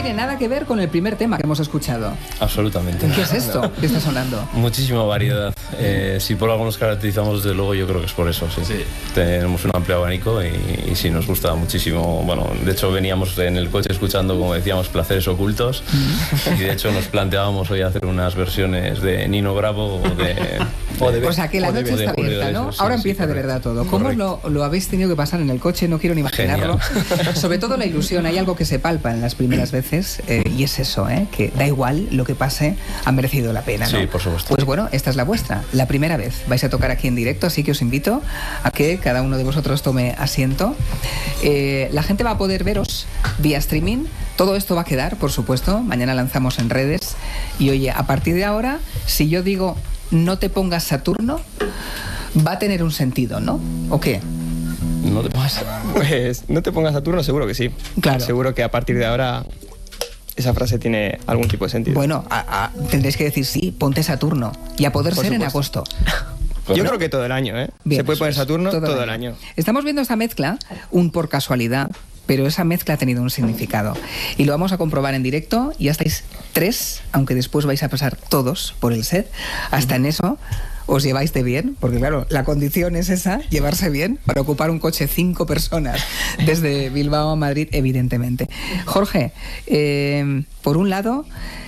tiene nada que ver con el primer tema que hemos escuchado. Absolutamente. ¿Qué es esto que está sonando? Muchísima variedad. Si por algo nos caracterizamos, desde luego, yo creo que es por eso. Sí. Tenemos un amplio abanico y sí nos gusta muchísimo. Bueno, de hecho veníamos en el coche escuchando, como decíamos, Placeres Ocultos, y de hecho nos planteábamos hoy hacer unas versiones de Nino Bravo o sea que la noche está abierta, ¿no? Ahora empieza de verdad todo. ¿Cómo lo habéis tenido que pasar en el coche? No quiero ni imaginarlo. Sobre todo la ilusión. Hay algo que se palpa en las primeras veces y es eso, que da igual lo que pase, ha merecido la pena, ¿no? Sí, por supuesto. Pues bueno, esta es la vuestra, la primera vez. Vais a tocar aquí en directo, así que os invito a que cada uno de vosotros tome asiento. La gente va a poder veros vía streaming. Todo esto va a quedar, por supuesto. Mañana lanzamos en redes. Y oye, a partir de ahora, si yo digo no te pongas Saturno, va a tener un sentido, ¿no? ¿O qué? No te pongas... Pues no te pongas Saturno, seguro que sí. Claro. Seguro que a partir de ahora esa frase tiene algún tipo de sentido. Bueno, tendréis que decir sí, ponte Saturno. Y a poder ser en agosto. Yo creo que todo el año, ¿eh? Bien, se puede poner Saturno todo el año. Estamos viendo esta mezcla, por casualidad, pero esa mezcla ha tenido un significado. Y lo vamos a comprobar en directo. Ya estáis 3, aunque después vais a pasar todos por el set. Hasta en eso os lleváis de bien, porque claro, la condición es esa, llevarse bien, para ocupar un coche 5 personas desde Bilbao a Madrid, evidentemente. Jorge, por un lado,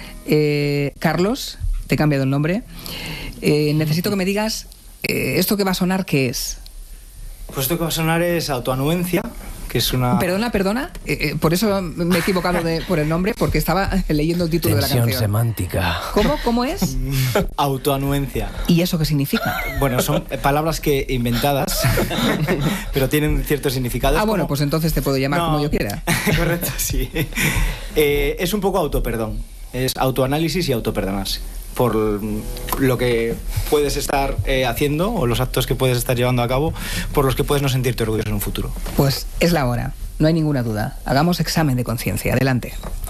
Carlos, te he cambiado el nombre, necesito que me digas, ¿esto que va a sonar qué es? Pues esto que va a sonar es Autoanuencia, que es una... Perdona, por eso me he equivocado por el nombre, porque estaba leyendo el título de la canción. Semántica. ¿Cómo es? Autoanuencia. ¿Y eso qué significa? Bueno, son palabras que inventadas, pero tienen cierto significado. Bueno, pues entonces te puedo llamar como yo quiera. Correcto, sí. Es un poco autoperdón. Es autoanálisis y autoperdonarse por lo que puedes estar haciendo o los actos que puedes estar llevando a cabo, por los que puedes no sentirte orgulloso en un futuro. Pues es la hora, no hay ninguna duda. Hagamos examen de conciencia. Adelante.